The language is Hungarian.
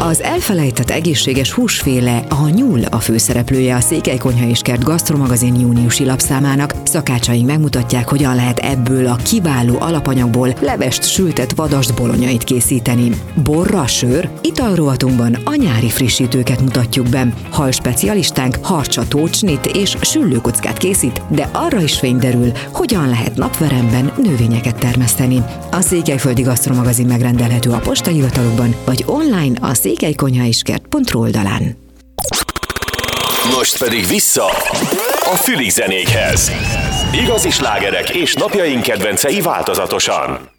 Az elfelejtett egészséges húsféle, a nyúl a főszereplője a Székelykonyha és Kert gasztromagazin júniusi lapszámának. Szakácsaink megmutatják, hogyan lehet ebből a kiváló alapanyagból levest, sültet vadast, bolonyait készíteni. Borra, sör, italrovatunkban a nyári frissítőket mutatjuk be. Hal specialistánk harcsa, tócsnit és süllőkockát készít, de arra is fény derül, hogyan lehet napveremben növényeket termeszteni. A Székelyföldi Gasztromagazin megrendelhető a postahivatalokban, vagy online a székelykonyhaisKert.ru oldalán. Most pedig vissza a Fülig zenékhez. Igazi slágerek és napjaink kedvencei változatosan.